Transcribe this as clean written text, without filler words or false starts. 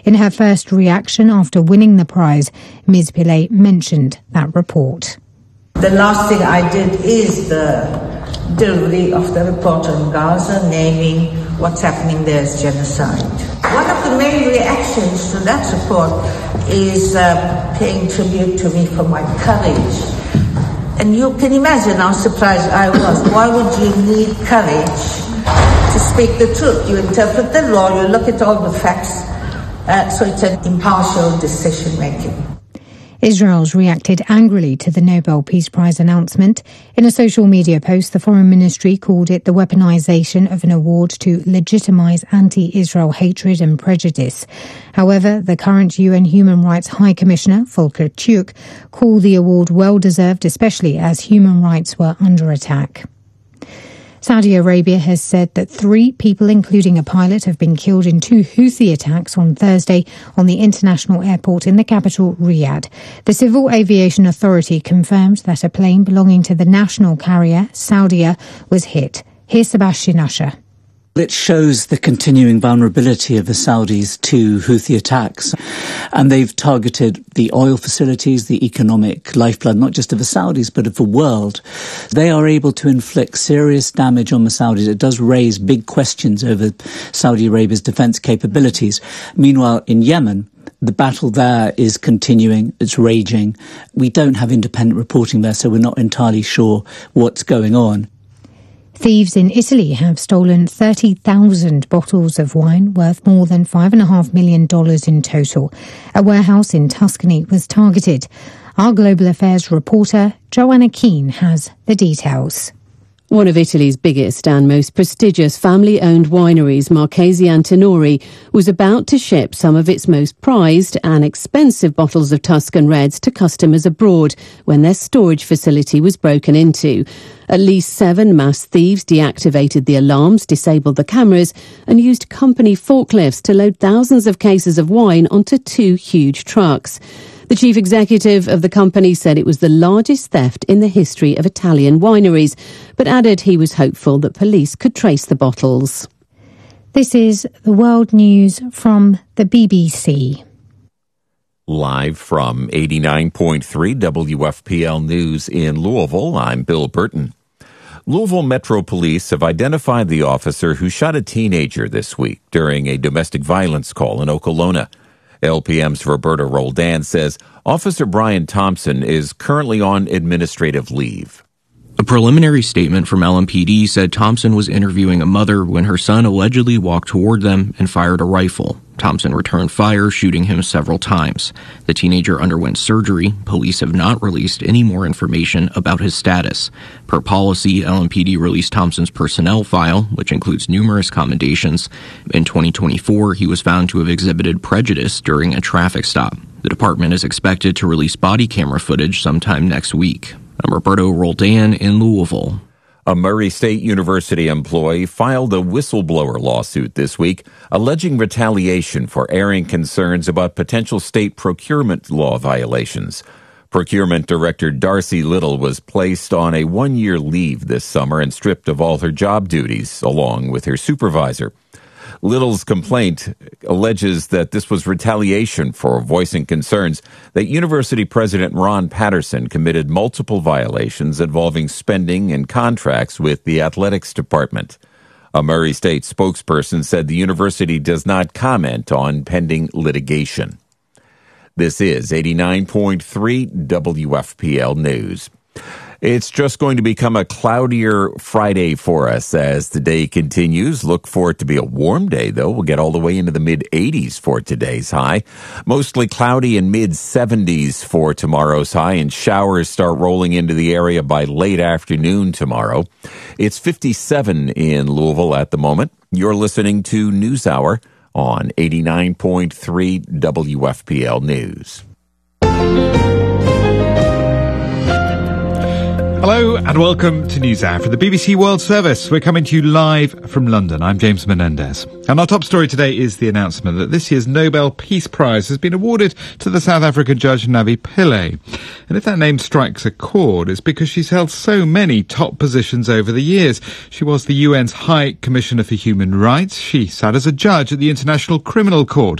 In her first reaction after winning the prize, Ms. Pillay mentioned that report. The last thing I did is the delivery of the report on Gaza, naming what's happening there as genocide. One of the main reactions to that report is paying tribute to me for my courage. And you can imagine how surprised I was. Why would you need courage to speak the truth? You interpret the law, you look at all the facts, so it's an impartial decision-making. Israel's reacted angrily to the Nobel Peace Prize announcement. In a social media post, the Foreign Ministry called it the weaponization of an award to legitimize anti-Israel hatred and prejudice. However, the current UN Human Rights High Commissioner, Volker Turk, called the award well-deserved, especially as human rights were under attack. Saudi Arabia has said that 3 people, including a pilot, have been killed in 2 Houthi attacks on Thursday on the international airport in the capital, Riyadh. The Civil Aviation Authority confirmed that a plane belonging to the national carrier, Saudia, was hit. Here's Sebastian Usher. It shows the continuing vulnerability of the Saudis to Houthi attacks. And they've targeted the oil facilities, the economic lifeblood, not just of the Saudis, but of the world. They are able to inflict serious damage on the Saudis. It does raise big questions over Saudi Arabia's defense capabilities. Meanwhile, in Yemen, the battle there is continuing. It's raging. We don't have independent reporting there, so we're not entirely sure what's going on. Thieves in Italy have stolen 30,000 bottles of wine worth more than $5.5 million in total. A warehouse in Tuscany was targeted. Our Global Affairs reporter, Joanna Keane, has the details. One of Italy's biggest and most prestigious family-owned wineries, Marchesi Antinori, was about to ship some of its most prized and expensive bottles of Tuscan Reds to customers abroad when their storage facility was broken into. At least 7 mass thieves deactivated the alarms, disabled the cameras, and used company forklifts to load thousands of cases of wine onto 2 huge trucks. The chief executive of the company said it was the largest theft in the history of Italian wineries, but added he was hopeful that police could trace the bottles. This is the world news from the BBC. Live from 89.3 WFPL News in Louisville, I'm Bill Burton. Louisville Metro Police have identified the officer who shot a teenager this week during a domestic violence call in Okolona. LPM's Roberta Roldan says Officer Brian Thompson is currently on administrative leave. A preliminary statement from LMPD said Thompson was interviewing a mother when her son allegedly walked toward them and fired a rifle. Thompson returned fire, shooting him several times. The teenager underwent surgery. Police have not released any more information about his status. Per policy, LMPD released Thompson's personnel file, which includes numerous commendations. In 2024, he was found to have exhibited prejudice during a traffic stop. The department is expected to release body camera footage sometime next week. I'm Roberto Roldan in Louisville. A Murray State University employee filed a whistleblower lawsuit this week, alleging retaliation for airing concerns about potential state procurement law violations. Procurement Director Darcy Little was placed on a 1-year leave this summer and stripped of all her job duties, along with her supervisor. Little's complaint alleges that this was retaliation for voicing concerns that University President Ron Patterson committed multiple violations involving spending and contracts with the athletics department. A Murray State spokesperson said the university does not comment on pending litigation. This is 89.3 WFPL News. It's just going to become a cloudier Friday for us as the day continues. Look for it to be a warm day, though. We'll get all the way into the mid-80s for today's high. Mostly cloudy and mid-70s for tomorrow's high, and showers start rolling into the area by late afternoon tomorrow. It's 57 in Louisville at the moment. You're listening to NewsHour on 89.3 WFPL News. Hello and welcome to NewsHour for the BBC World Service. We're coming to you live from London. I'm James Menendez. And our top story today is the announcement that this year's Nobel Peace Prize has been awarded to the South African judge Navi Pillay. And if that name strikes a chord, it's because she's held so many top positions over the years. She was the UN's High Commissioner for Human Rights. She sat as a judge at the International Criminal Court.